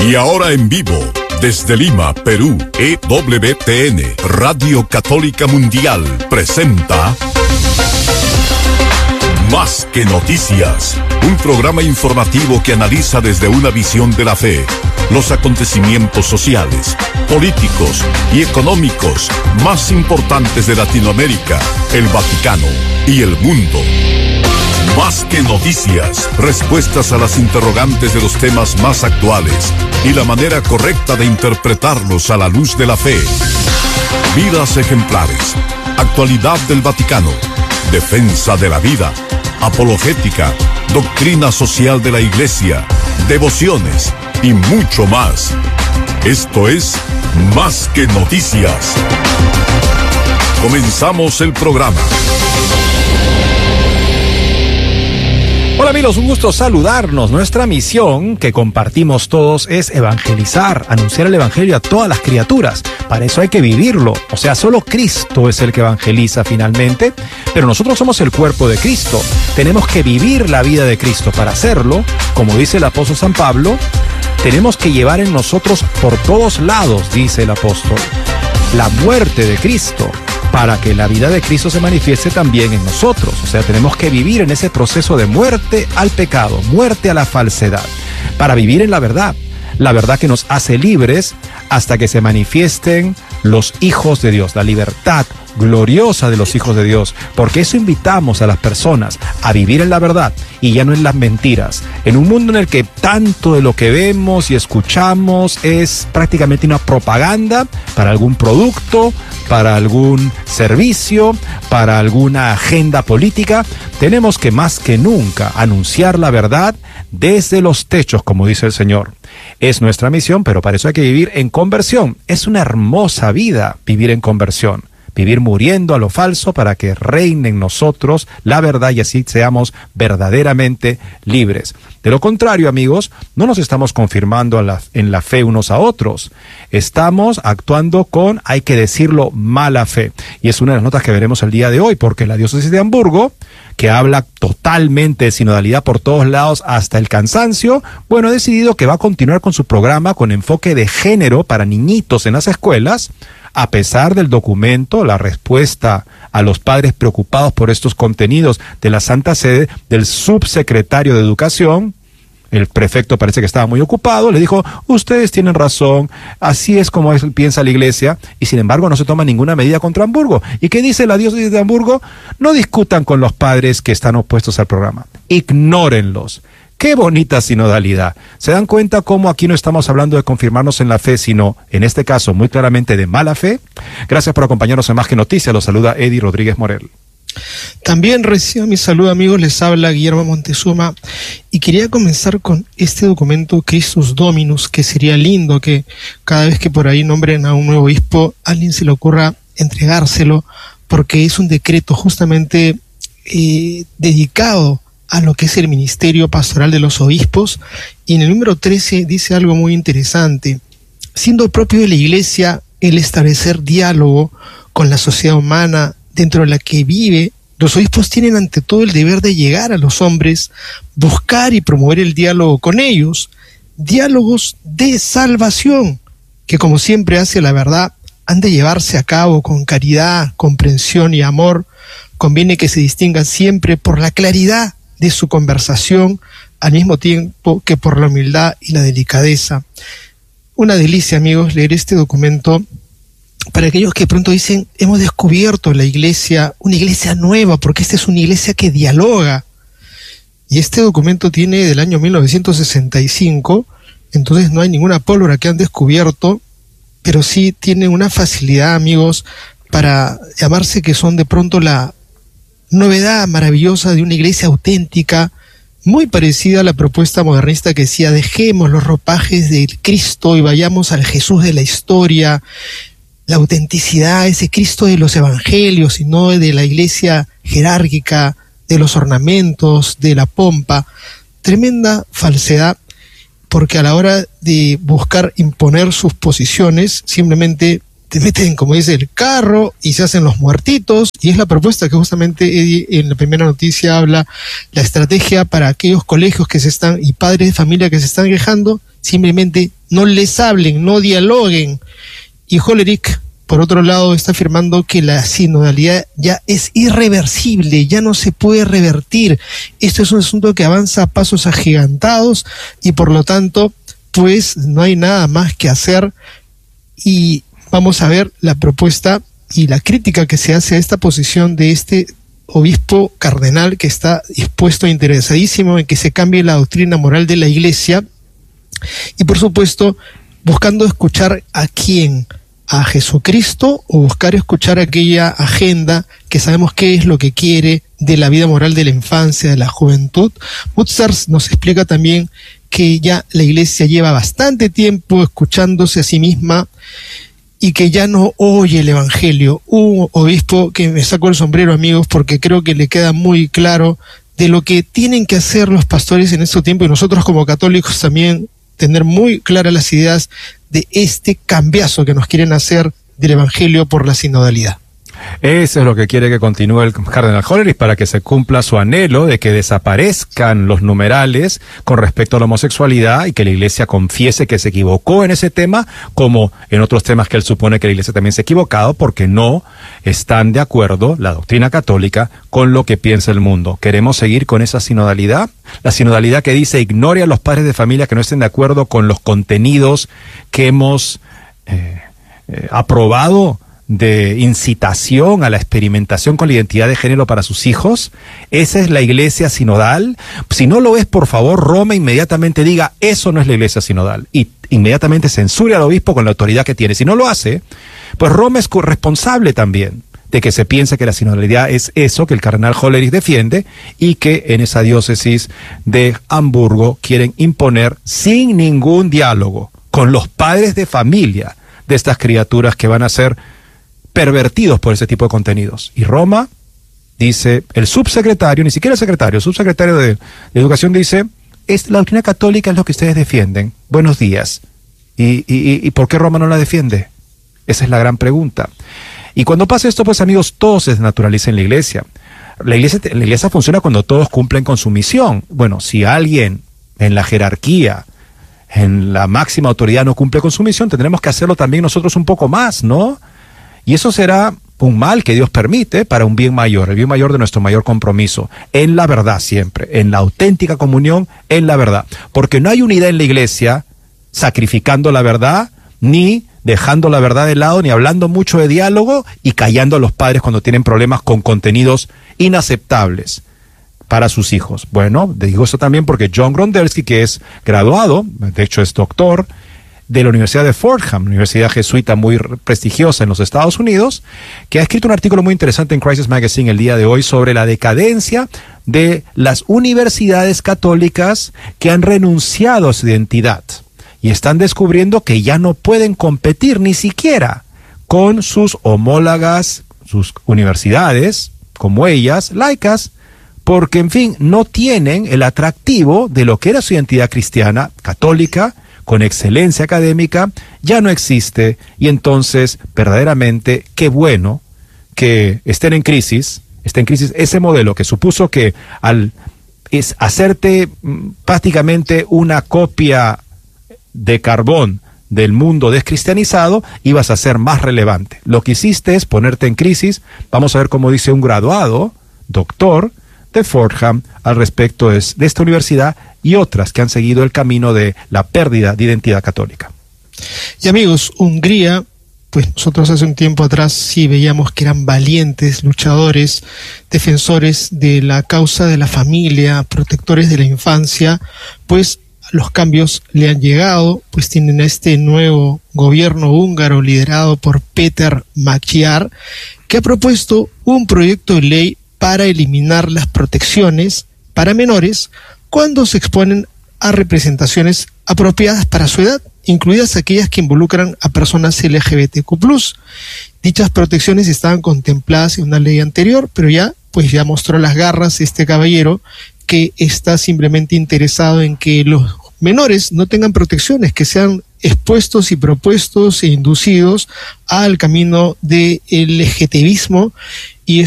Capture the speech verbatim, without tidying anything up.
Y ahora en vivo, desde Lima, Perú, E W T N, Radio Católica Mundial, presenta Más que Noticias, un programa informativo que analiza desde una visión de la fe los acontecimientos sociales, políticos y económicos más importantes de Latinoamérica, el Vaticano y el mundo. Más que noticias, respuestas a las interrogantes de los temas más actuales y la manera correcta de interpretarlos a la luz de la fe. Vidas ejemplares, actualidad del Vaticano, defensa de la vida, apologética, doctrina social de la Iglesia, devociones y mucho más. Esto es Más que Noticias. Comenzamos el programa. Hola amigos, un gusto saludarnos. Nuestra misión que compartimos todos es evangelizar, anunciar el evangelio a todas las criaturas. Para eso hay que vivirlo, o sea, solo Cristo es el que evangeliza finalmente, pero nosotros somos el cuerpo de Cristo. Tenemos que vivir la vida de Cristo. Para hacerlo, como dice el apóstol San Pablo, tenemos que llevar en nosotros por todos lados, dice el apóstol, la muerte de Cristo, para que la vida de Cristo se manifieste también en nosotros. O sea, tenemos que vivir en ese proceso de muerte al pecado, muerte a la falsedad, para vivir en la verdad, la verdad que nos hace libres hasta que se manifiesten los hijos de Dios, la libertad gloriosa de los hijos de Dios, porque eso invitamos a las personas a vivir en la verdad y ya no en las mentiras, en un mundo en el que tanto de lo que vemos y escuchamos es prácticamente una propaganda para algún producto, para algún servicio, para alguna agenda política. Tenemos que más que nunca anunciar la verdad desde los techos, como dice el Señor. Es nuestra misión, pero para eso hay que vivir en conversión. Es una hermosa vida vivir en conversión. Vivir muriendo a lo falso para que reine en nosotros la verdad y así seamos verdaderamente libres. De lo contrario, amigos, no nos estamos confirmando en la, en la fe unos a otros. Estamos actuando con, hay que decirlo, mala fe. Y es una de las notas que veremos el día de hoy, porque la diócesis de Hamburgo, que habla totalmente de sinodalidad por todos lados hasta el cansancio, bueno, ha decidido que va a continuar con su programa con enfoque de género para niñitos en las escuelas, a pesar del documento, la respuesta a los padres preocupados por estos contenidos de la Santa Sede, del subsecretario de Educación. El prefecto parece que estaba muy ocupado, le dijo, ustedes tienen razón, así es como es, piensa la Iglesia, y sin embargo no se toma ninguna medida contra Hamburgo. ¿Y qué dice la diócesis de Hamburgo? No discutan con los padres que están opuestos al programa, ignórenlos. ¡Qué bonita sinodalidad! ¿Se dan cuenta cómo aquí no estamos hablando de confirmarnos en la fe, sino, en este caso, muy claramente de mala fe? Gracias por acompañarnos en Más que Noticias. Los saluda Eddie Rodríguez Morel. También recibo mi saludo, amigos. Les habla Guillermo Montezuma. Y quería comenzar con este documento Christus Dominus, que sería lindo que cada vez que por ahí nombren a un nuevo obispo, a alguien se le ocurra entregárselo, porque es un decreto justamente eh, dedicado a lo que es el ministerio pastoral de los obispos, y en el número trece dice algo muy interesante: siendo propio de la Iglesia el establecer diálogo con la sociedad humana dentro de la que vive, los obispos tienen ante todo el deber de llegar a los hombres, buscar y promover el diálogo con ellos, diálogos de salvación, que como siempre hace la verdad, han de llevarse a cabo con caridad, comprensión y amor. Conviene que se distingan siempre por la claridad de su conversación, al mismo tiempo que por la humildad y la delicadeza. Una delicia, amigos, leer este documento para aquellos que pronto dicen, hemos descubierto la iglesia, una iglesia nueva, porque esta es una iglesia que dialoga. Y este documento tiene del año mil novecientos sesenta y cinco, entonces no hay ninguna pólvora que han descubierto, pero sí tiene una facilidad, amigos, para llamarse que son de pronto la novedad maravillosa de una iglesia auténtica, muy parecida a la propuesta modernista que decía, dejemos los ropajes del Cristo y vayamos al Jesús de la historia, la autenticidad, ese Cristo de los evangelios y no de la iglesia jerárquica, de los ornamentos, de la pompa. Tremenda falsedad, porque a la hora de buscar imponer sus posiciones, simplemente te meten, como dice, el carro y se hacen los muertitos, y es la propuesta que justamente Eddie en la primera noticia habla, la estrategia para aquellos colegios que se están y padres de familia que se están quejando, simplemente no les hablen, no dialoguen. Y Hollerich, por otro lado, está afirmando que la sinodalidad ya es irreversible, ya no se puede revertir. Esto es un asunto que avanza a pasos agigantados y por lo tanto, pues no hay nada más que hacer. Y vamos a ver la propuesta y la crítica que se hace a esta posición de este obispo cardenal que está dispuesto, interesadísimo en que se cambie la doctrina moral de la Iglesia y por supuesto buscando escuchar a quién, a Jesucristo, o buscar escuchar aquella agenda que sabemos qué es lo que quiere de la vida moral de la infancia, de la juventud. Butzers nos explica también que ya la Iglesia lleva bastante tiempo escuchándose a sí misma y que ya no oye el Evangelio. Un obispo que me saco el sombrero, amigos, porque creo que le queda muy claro de lo que tienen que hacer los pastores en este tiempo y nosotros como católicos también tener muy claras las ideas de este cambiazo que nos quieren hacer del Evangelio por la sinodalidad. Eso es lo que quiere que continúe el cardenal Hollerich para que se cumpla su anhelo de que desaparezcan los numerales con respecto a la homosexualidad y que la Iglesia confiese que se equivocó en ese tema, como en otros temas que él supone que la Iglesia también se ha equivocado porque no están de acuerdo la doctrina católica con lo que piensa el mundo. ¿Queremos seguir con esa sinodalidad? La sinodalidad que dice ignore a los padres de familia que no estén de acuerdo con los contenidos que hemos eh, eh, aprobado de incitación a la experimentación con la identidad de género para sus hijos. ¿Esa es la Iglesia sinodal? Si no lo es, por favor, Roma inmediatamente diga, eso no es la Iglesia sinodal, y inmediatamente censure al obispo con la autoridad que tiene. Si no lo hace, pues Roma es responsable también de que se piense que la sinodalidad es eso que el cardenal Hollerich defiende y que en esa diócesis de Hamburgo quieren imponer sin ningún diálogo con los padres de familia de estas criaturas que van a ser pervertidos por ese tipo de contenidos. Y Roma dice, el subsecretario, ni siquiera el secretario, el subsecretario de, de Educación dice, es, la doctrina católica es lo que ustedes defienden. Buenos días. ¿Y, y, y por qué Roma no la defiende? Esa es la gran pregunta. Y cuando pasa esto, pues amigos, todo se desnaturaliza en la Iglesia. La Iglesia, la Iglesia funciona cuando todos cumplen con su misión. Bueno, si alguien en la jerarquía, en la máxima autoridad no cumple con su misión, tendremos que hacerlo también nosotros un poco más, ¿no? Y eso será un mal que Dios permite para un bien mayor, el bien mayor de nuestro mayor compromiso, en la verdad siempre, en la auténtica comunión, en la verdad. Porque no hay unidad en la Iglesia sacrificando la verdad, ni dejando la verdad de lado, ni hablando mucho de diálogo y callando a los padres cuando tienen problemas con contenidos inaceptables para sus hijos. Bueno, digo eso también porque John Grondelski, que es graduado, de hecho es doctor, de la Universidad de Fordham, universidad jesuita muy prestigiosa en los Estados Unidos, que ha escrito un artículo muy interesante en Crisis Magazine el día de hoy sobre la decadencia de las universidades católicas que han renunciado a su identidad y están descubriendo que ya no pueden competir ni siquiera con sus homólogas, sus universidades, como ellas, laicas, porque, en fin, no tienen el atractivo de lo que era su identidad cristiana, católica, con excelencia académica, ya no existe, y entonces, verdaderamente, qué bueno que estén en crisis, esté en crisis ese modelo que supuso que al es hacerte prácticamente una copia de carbón del mundo descristianizado, ibas a ser más relevante. Lo que hiciste es ponerte en crisis. Vamos a ver cómo dice un graduado, doctor, de Fordham al respecto de, de esta universidad y otras que han seguido el camino de la pérdida de identidad católica. Y amigos, Hungría, pues nosotros hace un tiempo atrás sí veíamos que eran valientes luchadores, defensores de la causa de la familia, protectores de la infancia, pues los cambios le han llegado, pues tienen este nuevo gobierno húngaro liderado por Péter Magyar, que ha propuesto un proyecto de ley para eliminar las protecciones para menores cuando se exponen a representaciones apropiadas para su edad, incluidas aquellas que involucran a personas L G B T Q plus. Dichas protecciones estaban contempladas en una ley anterior, pero ya, pues ya mostró las garras este caballero que está simplemente interesado en que los menores no tengan protecciones, que sean expuestos y propuestos e inducidos al camino del LGTBismo, y